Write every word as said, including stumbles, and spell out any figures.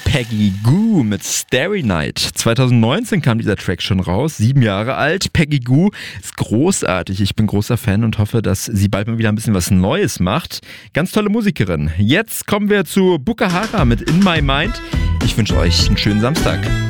Peggy Gou mit Starry Night. zwanzig neunzehn kam dieser Track schon raus, sieben Jahre alt. Peggy Gou ist großartig. Ich bin großer Fan und hoffe, dass sie bald mal wieder ein bisschen was Neues macht. Ganz tolle Musikerin. Jetzt kommen wir zu Bukahara mit In My Mind. Ich wünsche euch einen schönen Samstag.